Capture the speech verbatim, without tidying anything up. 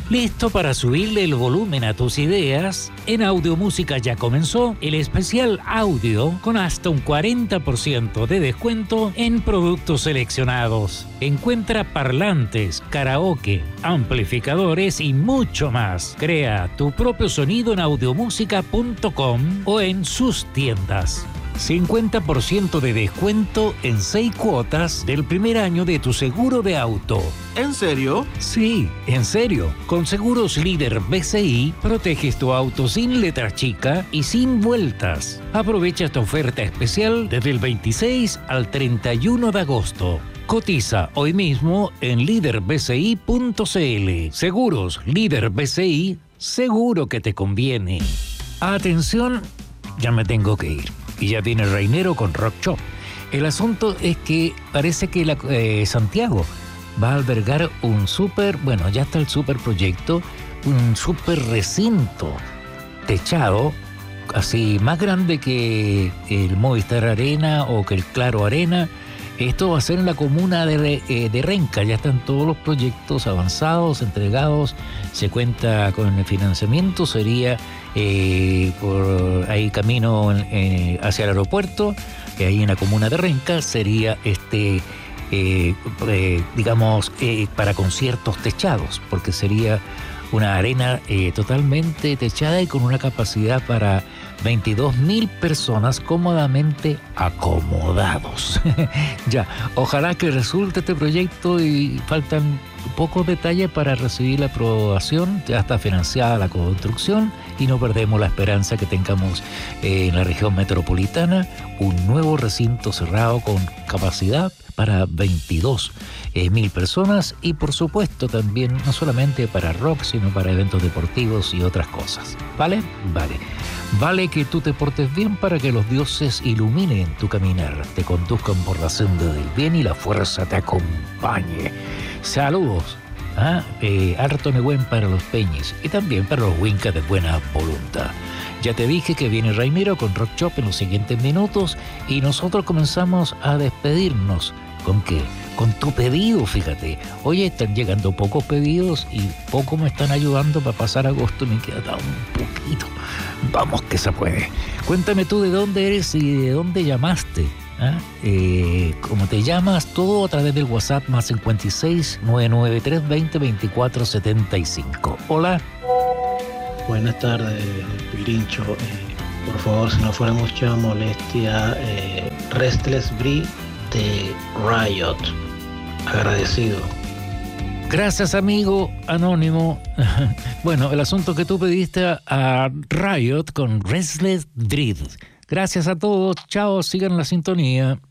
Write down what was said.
¿Listo para subirle el volumen a tus ideas? En Audiomúsica ya comenzó el especial audio con hasta un cuarenta por ciento de descuento en productos seleccionados. Encuentra parlantes, karaoke, amplificadores y mucho más. Crea tu propio sonido en audiomúsica punto com o en sus tiendas. cincuenta por ciento de descuento en seis cuotas del primer año de tu seguro de auto. ¿En serio? Sí, en serio. Con Seguros Líder B C I, proteges tu auto sin letra chica y sin vueltas. Aprovecha esta oferta especial desde el veintiséis al treinta y uno de agosto. Cotiza hoy mismo en líder b c i punto c l. Seguros Líder B C I, seguro que te conviene. Atención, ya me tengo que ir. Y ya viene Reinero con Rock Shop. El asunto es que parece que la, eh, Santiago va a albergar un súper, bueno, ya está el súper proyecto, un súper recinto techado, así más grande que el Movistar Arena o que el Claro Arena. Esto va a ser en la comuna de, eh, de Renca. Ya están todos los proyectos avanzados, entregados. Se cuenta con el financiamiento. Sería eh, por ahí camino eh, hacia el aeropuerto. Eh, ahí en la comuna de Renca sería este, eh, eh, digamos, eh, para conciertos techados, porque sería una arena eh, totalmente techada y con una capacidad para veintidós mil personas cómodamente acomodados. Ya, ojalá que resulte este proyecto y faltan pocos detalles para recibir la aprobación. Ya está financiada la construcción y no perdemos la esperanza que tengamos eh, en la región metropolitana un nuevo recinto cerrado con capacidad para veintidós mil personas y por supuesto también no solamente para rock sino para eventos deportivos y otras cosas. ¿Vale? Vale. Vale que tú te portes bien para que los dioses iluminen tu caminar, te conduzcan por la senda del bien y la fuerza te acompañe. Saludos. ¿Ah? Eh, harto negüen para los peñes y también para los wincas de buena voluntad. Ya te dije que viene Reinero con Rock Shop en los siguientes minutos y nosotros comenzamos a despedirnos. ¿Con qué? Con tu pedido, fíjate. Oye, están llegando pocos pedidos y poco me están ayudando para pasar agosto. Me queda tan un poquito. Vamos que se puede. Cuéntame tú de dónde eres y de dónde llamaste. ¿Ah? Eh, ¿Cómo te llamas? Todo a través del WhatsApp más cincuenta y seis, nueve nueve tres, veinte, veinticuatro setenta y cinco. Hola. Buenas tardes, Pirincho. Eh, por favor, si no fuera mucha molestia, eh, Restless Breed de Riot. Agradecido. Gracias, amigo anónimo. Bueno, el asunto que tú pediste a, a Riot con Restless Breed. Gracias a todos. Chao, sigan la sintonía.